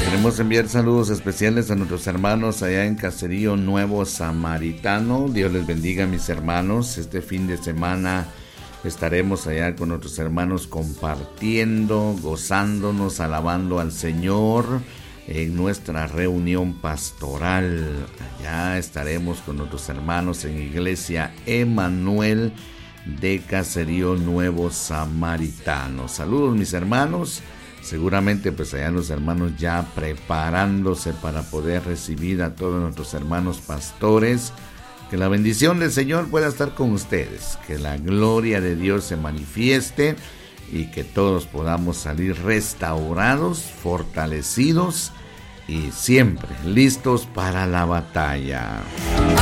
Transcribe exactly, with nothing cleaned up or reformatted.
Queremos enviar saludos especiales a nuestros hermanos allá en Caserío Nuevo Samaritano. Dios les bendiga, mis hermanos. Este fin de semana estaremos allá con nuestros hermanos compartiendo, gozándonos, alabando al Señor en nuestra reunión pastoral. Allá estaremos con nuestros hermanos en Iglesia Emanuel de Caserío Nuevo Samaritano. Saludos, mis hermanos. Seguramente pues allá los hermanos ya preparándose para poder recibir a todos nuestros hermanos pastores. Que la bendición del Señor pueda estar con ustedes, que la gloria de Dios se manifieste y que todos podamos salir restaurados, fortalecidos y siempre listos para la batalla.